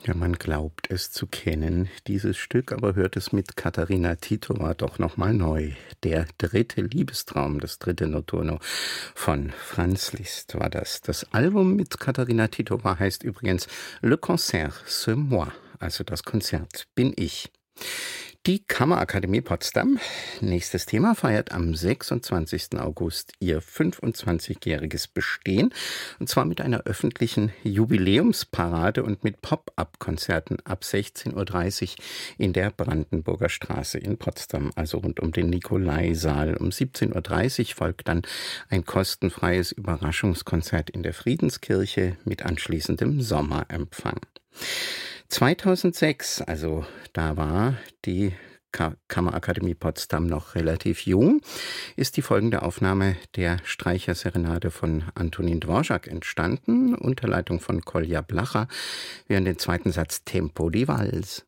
Ja, man glaubt es zu kennen, dieses Stück, aber hört es mit Katharina Titova doch noch mal neu. Der dritte Liebestraum, das dritte Notturno von Franz Liszt war das. Das Album mit Katharina Titova heißt übrigens Le Concert, c'est moi, also das Konzert bin ich. Die Kammerakademie Potsdam, nächstes Thema, feiert am 26. August ihr 25-jähriges Bestehen. Und zwar mit einer öffentlichen Jubiläumsparade und mit Pop-up-Konzerten ab 16:30 Uhr in der Brandenburger Straße in Potsdam, also rund um den Nikolaisaal. Um 17:30 Uhr folgt dann ein kostenfreies Überraschungskonzert in der Friedenskirche mit anschließendem Sommerempfang. 2006, also da war die Kammerakademie Potsdam noch relativ jung, ist die folgende Aufnahme der Streicherserenade von Antonin Dvorak entstanden, unter Leitung von Kolja Blacha, während den zweiten Satz Tempo di Vals.